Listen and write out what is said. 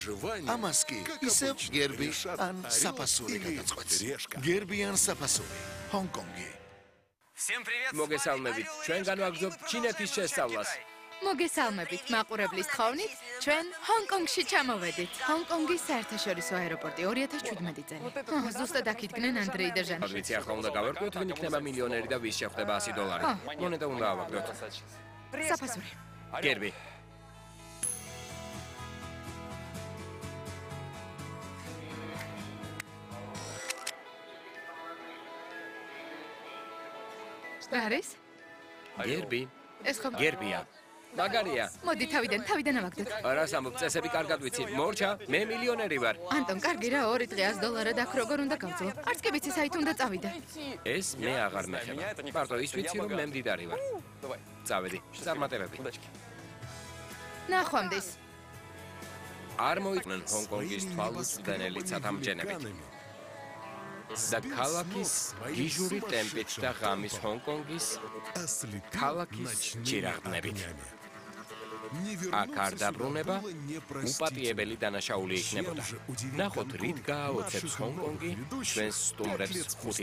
ამას კი ისევ გერბი ან საფასური გადაწყვეტს. გერბი ან საფასური, ჰონკონგი. მოგესალმებით, ჩვენ განვაგრძობთ ჩინეთის შესწავლას. მოგესალმებით, მაყურებლის თხოვნით, ჩვენ ჰონკონგში ჩამოვედით. ჰონკონგის საერთაშორისო აეროპორტი 2017 წელი. ზუსტად აქ იდგნენ ანდრეი და ჟანი. ვიცი, ახლა უნდა გავერკვიოთ, ვინ იქნება მილიონერი და ვის შეხვდება $100. მონეტა უნდა ავაგდოთ. საფასური. გერბი. არის? გერბი. ეს ხო გერბია. მაგარია. მოდი თავიდან ავაგდოთ. რას ამბობ, წესები კარგად ვიცი. მორჩა, მე მილიონერი ვარ. ანტონ, კარგი რა, 2 დღე $100 აქ როგორ უნდა გავწვო? არც კი ვიცი საით უნდა წავიდე. ეს მე აღარ მეხება. მარტო ის ვიცი, რომ მე მდიდარი ვარ. წავედი, წარმატებები. ნახვამდის. არ მოიყვნენ ჰონკონგის თვალუსწვდენელი ცათამბჯენებით. და ქალაქის გიჟური ტემპით და ღამის ჰონკონგის ქალაქის ჭირაღდნებით. აქ არ დაბრუნება, უპატიებელი დანაშაული იქნებოდა. ნახოთ, რით გააოცებს ჰონკონგი ჩვენს სტუმრებს 5